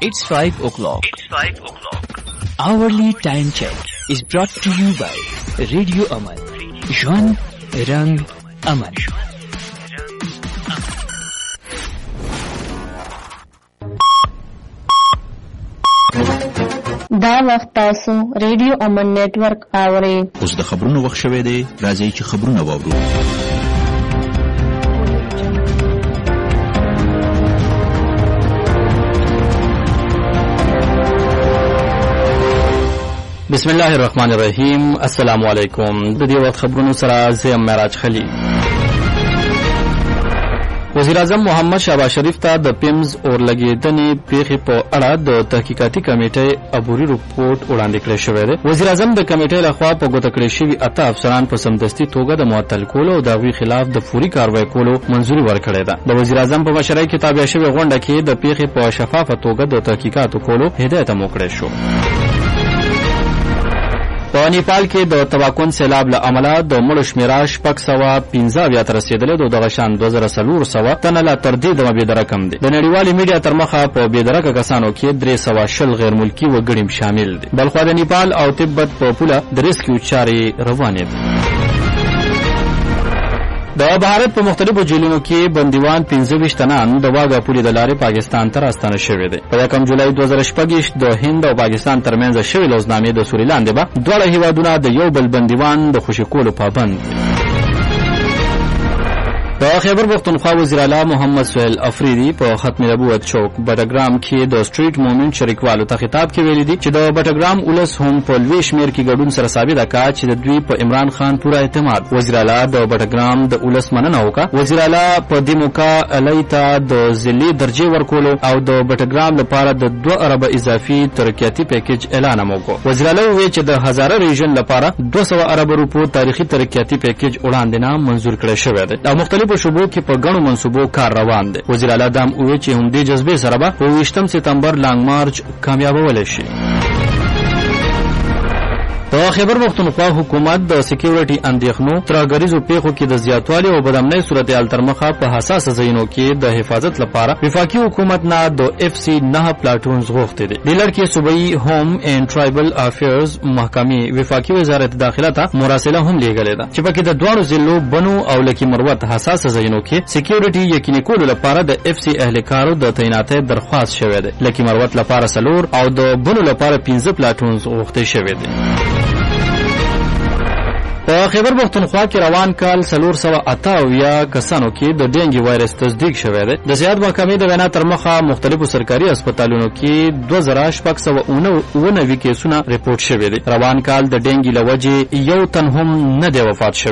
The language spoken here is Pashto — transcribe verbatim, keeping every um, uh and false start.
It's five o'clock. It's five o'clock. Hourly time check is brought to you by Radio Aman. Jwan Rang Aman. دا وخت تاسو ریډیو امن نیټورک اورئ. اوس د خبرونو وخت شوی دی. راځئ چې خبرونه واورو. بسم الله الرحمن الرحیم. السلام علیکم. د دې وخت خبرونو سره زم معراج خلی. وزیر اعظم محمد شهباز شریف ته د پیمز اورلګیدنې پیښې په اړه د تحقیقاتي کمیټې عبوري رپورټ وړاندې کړی شوی دی. وزیر اعظم د کمیټې لخوا په ګوته کړې شوي اته افسران په سمدستي توګه د معطل کولو او د هغوی خلاف د فوري کاروای کولو منظوري ورکړې ده. د وزیر اعظم په مشرۍ کې تابع شوې غونډه کې د پیښې په شفافه توګه د تحقیقاتو کولو هدایت هم وکړی شو. په نیپال کې د تباکون سیلاب له امله د مړو شمېره شپږ سوه پنځه اویا ته رسېدلې ده او دغه شان دوه زره څلور سوه تنه لا تر دې دمه بېدره کم دی. د نړیوالې میډیا تر مخه په بېدرکه کسانو کې درې سوه شل غیر ملکي وګړي شامل دي. بلخوا د نیپال او تبت په پوله د ریسکیو چارې روانې دي. د بهارت په مختلفو جیلونو کې بندیوان پنځه ویشت تنان د واګه پولې د لارې پاکستان ته راستانه شوي دي. په یکم جولای دوه زره شپږ د هند او پاکستان ترمنځ شوې لوزنامې د سوري لاندې به دواړه هیوادونه د یو بل بندیوان د خوشي کولو پابند دي. په خیبر پختونخوا وزیر اعلی محمد سهیل افریدي په ختم نبوت چوک بټګرام کې د سټریټ موومنټ شریکوالو ته خطاب کې ویلي دي چې د بټګرام ولس هم په لوی شمېر کې ګډون سره ثابته کړه چې د دوی په عمران خان پوره اعتماد. وزیر اعلی د بټګرام د ولس مننه وکړه. وزیر اعلی په دې موقع الی ته د ضلعي درجې ورکولو او د بټګرام لپاره د دوه اربه اضافي ترقیاتي پیکیج اعلان هم وکړ. وزیر اعلی وویل چې د هزاره ریژن لپاره دوه سوه اربه روپو تاریخي ترقیاتي پیکیج وړاندې منظور کړی شوی دی او مختلف په شوبو کې په غنو منصوبو کار روان دی. وزیر اعلی دام وویل چې همدې جذبې سره به په اوویشتم سپتمبر لانګ مارچ کامیابولی شي. په خیبر پختونخوا حکومت د سکیورټي اندېښنو ترهګریزو پیښو کې د زیاتوالي او بدامنۍ صورتحال تر مخه په حساسه ځایونو کې د حفاظت لپاره وفاقي حکومت نه د اف سی نه پلاټونز غوښتي دي. د لړ کې صوبایي هوم اینډ ټرایبل افیرز محکمې وفاقي وزارت داخله ته مراسله هم لیږلې ده چې پکې د دواړو ضلعو بنو او لکي مروت حساسه ځایونو کې سکیورټي یقیني کولو لپاره د اف سی اهلکارو د تعیناتۍ درخواست شوی دی. لکي مروت لپاره څلور او د بنو لپاره پنځه پلاټونز غوښتي شوی دي. په خیبر پختونخوا کې روان کال څلور سوه اته اویا کسانو کې د ډینګي وایرس تصدیق شوی دی. د صحت محکمې د وینا تر مخه مختلفو سرکاري هسپتالونو کې دوه زره شپږ سوه اووه نوي کیسونه رپورټ شوي دي. روان کال د ډینګي له وجې یو تن هم نه دی وفات شوی.